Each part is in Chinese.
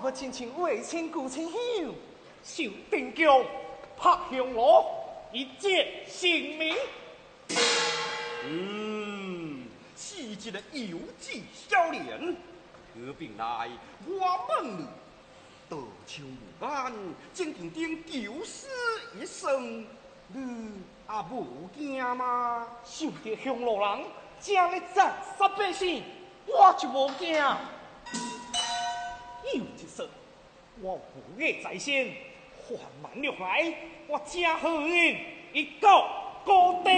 不亲亲为亲故亲友，受定疆拍香炉，一解性命。 是一个有志少年，何必来我门里？得求无安，正定定救死一生，你也无惊吗？ 受着香炉人，正咧斩杀百姓，我就无惊。有一说，我有业在身，缓慢落来，我正好运一告高地。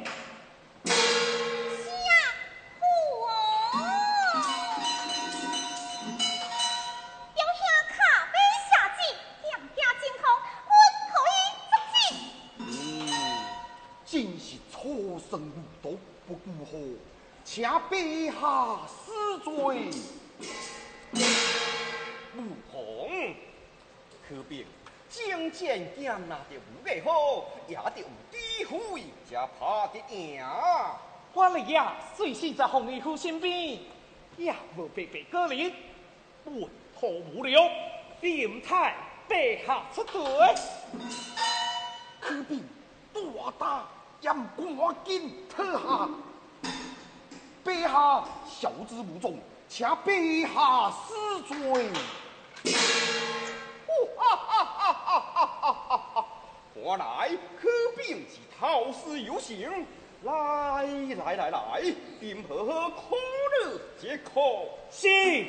真是初生无毒，不顾何，请陛下施罪。武红，可别将剑剑拿得有个好，也得有机会，才怕得赢。 我哩呀，随时在洪义夫身边，也无白白过日，为何无聊？点太陛下出队， 可别大大将赶紧退下。陛下小之无重，请陛下施罪。看来可并是讨死有情。来，点好好可乐解渴。 是。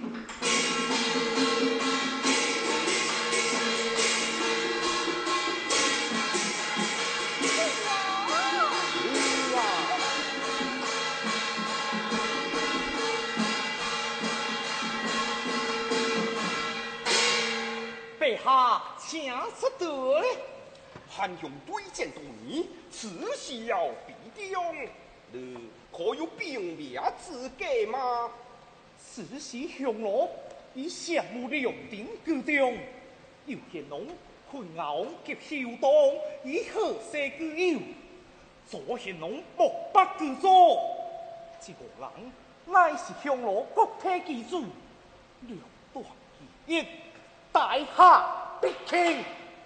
陛下，请出队。 汉兄对战多年，此时要必定。你可有兵名之计吗？ 此时香炉以项目量定居中，有贤龙混淆及修东，以何色居有？左贤龙目不居左，这个人乃是香炉国体基主，两断其一，大下必听。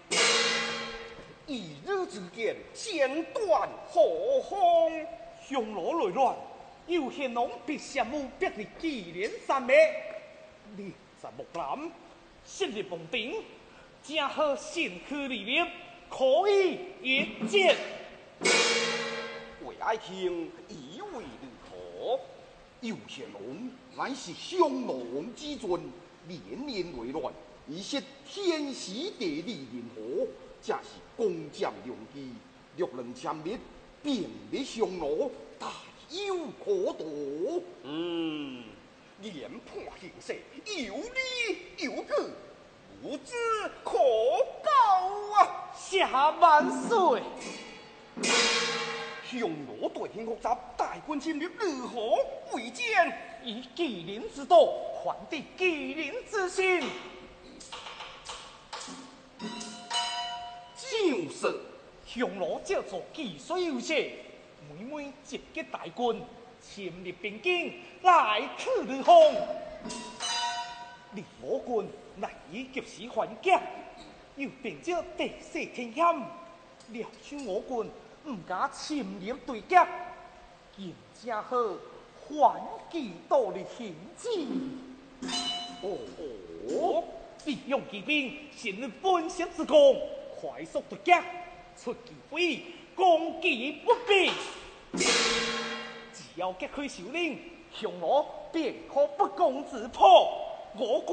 一日之间，剪断何方？ 香炉内乱，有贤龙必项目逼入祁连山脉，列在木兰，昔日蒙顶，正好先驱力量，可以一战。 为爱卿以为如何？有贤龙乃是香龙之尊，年年内乱，以些天时地利人和。正是攻占良机，若能歼灭，便灭香炉，大有可图。研判形势，有理有据，不知可告啊！ 下万岁！ 香炉对天复杂，大军侵略如何为战？ 以麒麟之道，还敌麒麟之心。 就是香炉叫做技术优势，每每集结大军，侵入边境，来去如风。烈火军难以及时还击，又凭着地势天险，料想我军唔敢侵入对决，现正好还击到的形迹。利用骑兵陷入本身之功。快速突击，出其不意，攻击不备。只要击开首领，香炉便可不攻自破。我